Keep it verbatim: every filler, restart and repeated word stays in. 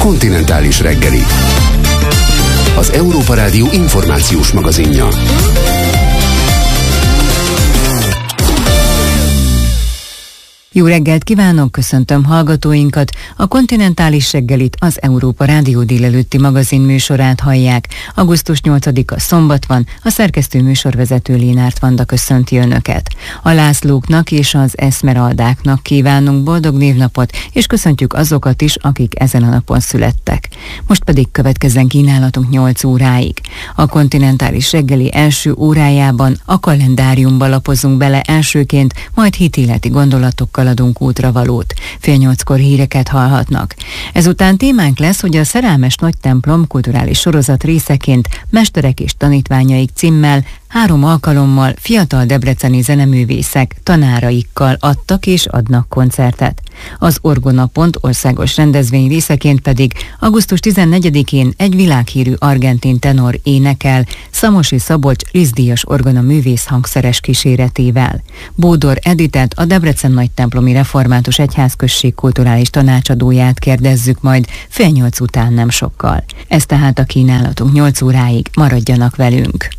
Kontinentális reggeli. Az Európa Rádió információs magazinja. Jó reggelt kívánok, köszöntöm hallgatóinkat. A Kontinentális reggelit, az Európa Rádió délelőtti magazin műsorát hallják. augusztus nyolcadika szombat van, a szerkesztő műsorvezető Lénárt Vanda köszönti Önöket. A Lászlóknak és az Eszmeraldáknak kívánunk boldog névnapot, és köszöntjük azokat is, akik ezen a napon születtek. Most pedig következzen kínálatunk nyolc óráig. A Kontinentális reggeli első órájában a kalendáriumba lapozunk bele elsőként, majd hitéleti gondolatokkal adunk útravalót. Fél nyolckor híreket hallhatnak. Ezután témánk lesz, hogy a Szerelmes Nagytemplom kulturális sorozat részeként Mesterek és tanítványaik címmel három alkalommal fiatal debreceni zeneművészek tanáraikkal adtak és adnak koncertet. Az Orgonapont országos rendezvény részeként pedig augusztus tizennegyedikén egy világhírű argentin tenor énekel Szamosi Szabolcs Liszt-díjas orgona művész hangszeres kíséretével. Bódor Editet, a Debrecen Nagytemplomi Református Egyházközség kulturális tanácsadóját kérdezzük majd fél nyolc után nem sokkal. Ez tehát a kínálatunk nyolc óráig, maradjanak velünk.